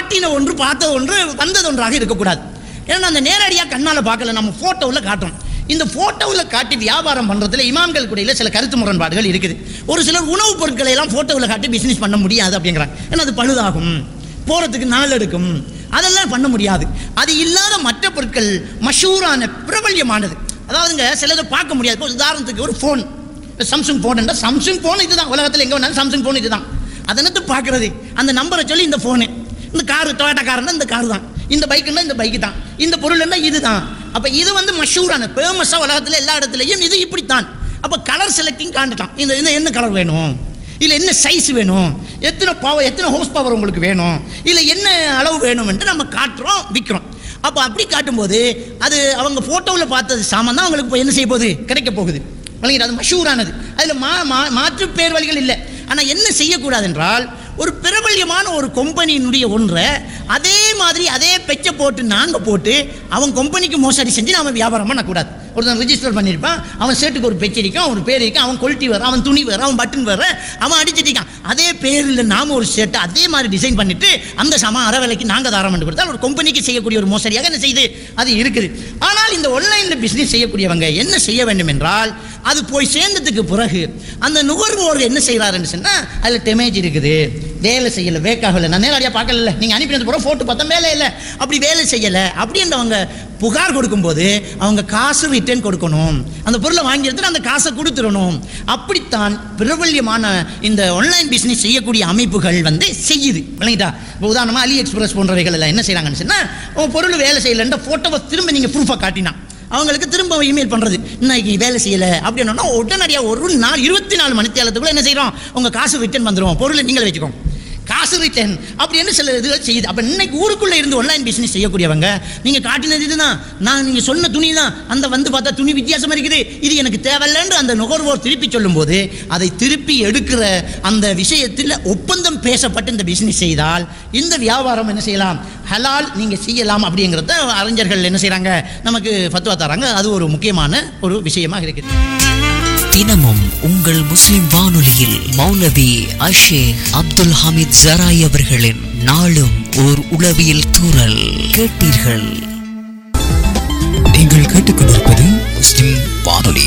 காட்டின ஒன்று பார்த்த ஒன்று வந்தது ஒன்றாக இருக்கக்கூடாது. ஏன்னா அந்த நேரடியாக கண்ணால் பார்க்கல, நம்ம ஃபோட்டோவில் காட்டுறோம். இந்த ஃபோட்டோவில் காட்டி வியாபாரம் பண்ணுறதுல இமாம்கள் கூடையில் சில கருத்து முரண்பாடுகள் இருக்குது. ஒரு சிலர் உணவுப் பொருட்களை எல்லாம் ஃபோட்டோவில் காட்டி பிஸ்னஸ் பண்ண முடியாது அப்படிங்கிறாங்க. ஏன்னா அது பழுதாகும், போகிறதுக்கு நாள் எடுக்கும், அதெல்லாம் பண்ண முடியாது. அது இல்லாத மற்ற பொருட்கள் மஷூரான பிரபல்யமானது, அதாவதுங்க சிலதை பார்க்க முடியாது. இப்போ உதாரணத்துக்கு ஒரு ஃபோன், சாம்சங் ஃபோன் என்றால் சாம்சங் ஃபோன் இதுதான், உலகத்தில் எங்கே வேணாலும் சாம்சங் ஃபோன் இதுதான். அதனத்து பார்க்குறது, அந்த நம்பரை சொல்லி இந்த ஃபோனு, இந்த காரு டொயோட்டா காருன்னா இந்த காரு தான், இந்த பைக்குன்னா இந்த பைக்கு தான், இந்த பொருள் என்ன இது தான். அப்போ இது வந்து மஷூரான ஃபேமஸாக உலகத்தில் எல்லா இடத்துலையும் இது இப்படித்தான். அப்போ கலர் செலக்டிங் காண்டுட்டான், இந்த என்ன கலர் வேணும், இல்லை என்ன சைஸ் வேணும், எத்தனை ஹோஸ் பவர் உங்களுக்கு வேணும், இல்லை என்ன அளவு வேணும் என்று நம்ம காட்டுறோம், விற்கிறோம். அப்போ அப்படி காட்டும்போது அது அவங்க ஃபோட்டோவில் பார்த்தது சாமான் தான் அவங்களுக்கு இப்போ என்ன செய்ய போகுது, கிடைக்க போகுது. வழங்கிட்டு அது மஷூரானது, அதில் மாற்று பேர் வழிகள் இல்லை. ஆனால் என்ன செய்யக்கூடாது என்றால், ஒரு பிரபல்யமான ஒரு கம்பெனியினுடைய ஒன்றை அதே மாதிரி அதே பெச்சை போட்டு நாங்கள் போட்டு அவன் கம்பெனிக்கு மோசடி செஞ்சு நாம வியாபாரம் பண்ணக்கூடாது. ஒருத்தன் ரிஜிஸ்டர் பண்ணியிருப்பான், அவன் ஷர்ட்டுக்கு ஒரு பெச்சு இருக்கும், அவன் பேர் இருக்கும், அவன் குவாலிட்டி வேறு, அவன் துணி வேறு, அவன் பட்டன் வேறு, அவன் அடிச்சிட்டிருக்கான். அதே பேரில் நாம ஒரு ஷர்ட்டை அதே மாதிரி டிசைன் பண்ணிட்டு அந்த சம அரை விலைக்கு நாங்கள் தாரம் பண்ணி கொடுத்தால் ஒரு கம்பெனிக்கு செய்யக்கூடிய ஒரு மோசடியாக என்ன செய்யுது, அது இருக்குது. ஆனால் இந்த ஆன்லைனில் பிஸ்னஸ் செய்யக்கூடியவங்க என்ன செய்ய வேண்டும் என்றால், அது போய் சேர்ந்ததுக்கு பிறகு அந்த நுகர்வோர் என்ன செய்கிறாருன்னு சொன்னால், அதில் டேமேஜ் இருக்குது, வேலை செய்யலை, வேக்காகலை, நான் நேரடியாக பார்க்கல, நீங்கள் அனுப்பினது பிறகு ஃபோட்டோ பார்த்தா வேலை இல்லை, அப்படி வேலை செய்யலை அப்படின்னு அவங்க புகார் கொடுக்கும்போது அவங்க காசு ரிட்டர்ன் கொடுக்கணும், அந்த பொருளை வாங்கி எடுத்து அந்த காசை கொடுத்துடணும். அப்படித்தான் பிரபல்யமான இந்த ஆன்லைன் பிஸ்னஸ் செய்யக்கூடிய அமைப்புகள் வந்து செய்யுது. விளங்கிட்டா? இப்போ உதாரணமாக அலி எக்ஸ்பிரஸ் போன்றவைகள் எல்லாம் என்ன செய்கிறாங்கன்னு சொன்னால், உங்கள் பொருள் வேலை செய்யலைன்ற ஃபோட்டோவை திரும்ப நீங்கள் ப்ரூஃபாக காட்டினா அவங்களுக்கு திரும்ப இமெயில் பண்ணுறது, இன்னைக்கு வேலை செய்யலை அப்படின்னா உடனடியாக ஒரு நாள் 24 மணி நேரத்துக்குள்ள என்ன செய்கிறோம், உங்கள் காசு ரிட்டர்ன் வந்துடும், பொருளை நீங்கள் வச்சுக்கோங்க, காசு ரிட்டர்ன் அப்படின்னு சில இதுகள் செய்யுது. அப்போ இன்னைக்கு ஊருக்குள்ளே இருந்து ஆன்லைன் பிஸ்னஸ் செய்யக்கூடியவங்க, நீங்கள் காட்டினது இதுதான், நீங்கள் சொன்ன துணி தான், அந்த வந்து பார்த்தா துணி வித்தியாசமாக இருக்குது, இது எனக்கு தேவையில்லைன்னு அந்த நுகர்வோர் திருப்பி சொல்லும்போது அதை திருப்பி எடுக்கிற அந்த விஷயத்தில் ஒப்பந்தம் பேசப்பட்டு இந்த பிஸ்னஸ் செய்தால் இந்த வியாபாரம் என்ன செய்யலாம், ஹலால் நீங்கள் செய்யலாம் அப்படிங்கிறத அறிஞர்கள் என்ன செய்கிறாங்க, நமக்கு ஃபத்வா தராங்க. அது ஒரு முக்கியமான ஒரு விஷயமாக இருக்குது. தினமும் உங்கள் முஸ்லிம் வானொலியில் மௌலவி அஷேக் அப்துல் ஹமீத் ஜராய் அவர்களின் நாளும் ஓர் உளவியல் தூறல் கேட்டீர்கள். நீங்கள் கேட்டுக்கொண்டிருப்பது முஸ்லிம் வானொலி.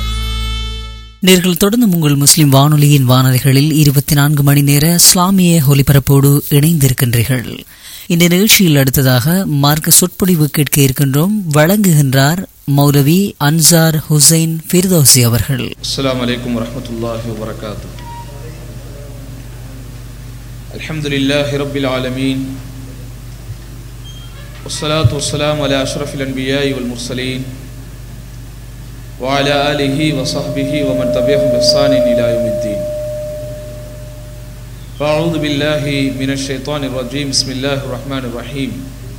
நேர்கள் தொடர்ந்து உங்கள் முஸ்லிம் வானொலியின் வானொலிகளில் 24 மணி நேர இஸ்லாமிய ஒலிபரப்போடு இணைந்திருக்கின்றீர்கள். இந்த நிகழ்ச்சியில் அடுத்ததாக மார்க்க சொற்பொழிவு கேட்க இருக்கின்றோம். வழங்குகின்றார் மௌலவி அன்சார் ஹுசைன் ஃபிர்தௌசி அவர்கள். அஸ்ஸலாமு அலைக்கும் வரஹ்மத்துல்லாஹி வபரகாத்துஹு. அல்ஹம்துலில்லாஹி ரப்பில் ஆலமீன். வஸ்ஸலாத்து வஸ்ஸலாமு அலா அஷ்ரஃபில் அன்பியாஇ வல் முர்ஸலீன் வ அலா ஆலிஹி வ ஸஹ்பிஹி வ மன் தபிஅஹும் பிஹ்சானின் இலா யௌமித்தீன். ஃபஅஊது பில்லாஹி மினஷ் ஷைத்தானிர் ரஜீம். பிஸ்மில்லாஹிர் ரஹ்மானிர் ரஹீம்.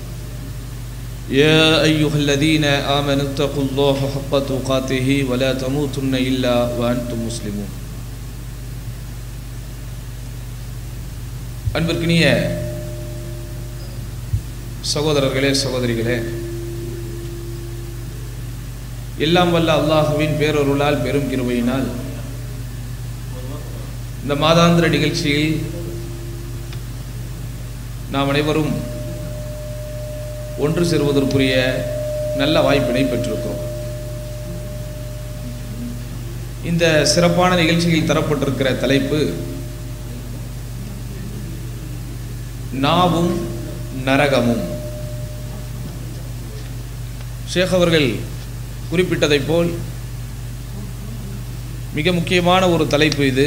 يا أيها الذين آمنوا اتقوا الله حق تقاته ولا تموتن إلا وأنتم مسلمون. அன்பிற்கினிய சகோதரர்களே சகோதரிகளே, எல்லாம் வல்ல அல்லாஹ்வின் பேரருளால் பெரும் கிருபையினால் இந்த மாதாந்திர நிகழ்ச்சியில் நாம் அனைவரும் ஒன்று சேருவதற்குரிய நல்ல வாய்ப்பினை பெற்றிருக்கிறோம். இந்த சிறப்பான நிகழ்ச்சியில் தரப்பட்டிருக்கிற தலைப்பு நாவும் நரகமும். ஷேக் அவர்கள் குறிப்பிட்டதைப் போல் மிக முக்கியமான ஒரு தலைப்பு இது.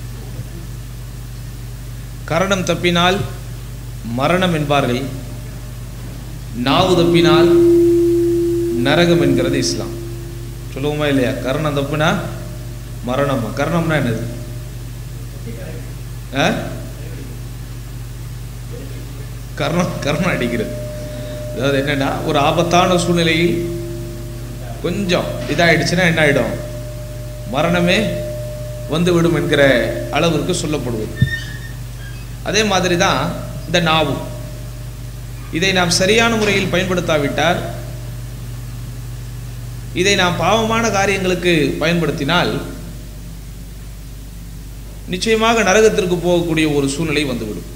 கரணம் தப்பினால் மரணம் என்பார்கள், நாவு தப்பினால் நரகம் என்கிறது இஸ்லாம். சொல்லுவோமா இல்லையா? கர்ணம் தப்புனா மரணமா? கர்ணம்னா என்னது? கர்ணம் அடிக்கிறது. அதாவது என்னன்னா, ஒரு ஆபத்தான சூழ்நிலையில் கொஞ்சம் இதாயிடுச்சுன்னா என்ன ஆயிடும், மரணமே வந்துவிடும் என்கிற அளவிற்கு சொல்லப்படுவது. அதே மாதிரி தான் இந்த நாவு. இதை நாம் சரியான முறையில் பயன்படுத்தாவிட்டால், இதை நாம் பாவமான காரியங்களுக்கு பயன்படுத்தினால் நிச்சயமாக நரகத்திற்கு போகக்கூடிய ஒரு சூழ்நிலை வந்துவிடும்.